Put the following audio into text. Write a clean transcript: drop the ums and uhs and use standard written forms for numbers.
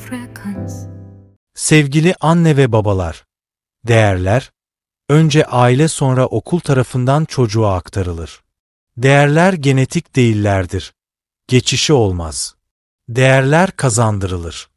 Sevgili anne ve babalar, değerler, önce aile sonra okul tarafından çocuğa aktarılır. Değerler genetik değillerdir. Geçişi olmaz. Değerler kazandırılır.